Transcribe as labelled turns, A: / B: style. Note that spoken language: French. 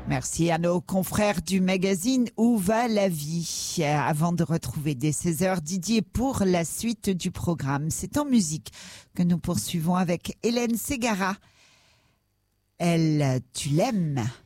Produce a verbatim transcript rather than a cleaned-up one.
A: Merci à nos confrères du magazine Où va la vie. Avant de retrouver dès seize heures Didier pour la suite du programme. C'est en musique que nous poursuivons avec Hélène Ségara. Elle, tu l'aimes.